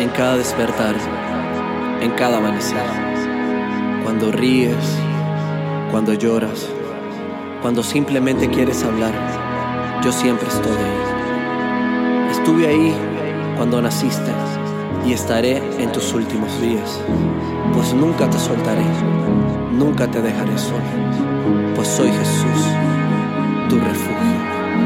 en cada despertar, en cada amanecer. Cuando ríes, cuando lloras, cuando simplemente quieres hablar, yo siempre estoy ahí. Estuve ahí cuando naciste y estaré en tus últimos días, pues nunca te soltaré, nunca te dejaré solo, pues soy Jesús, tu refugio.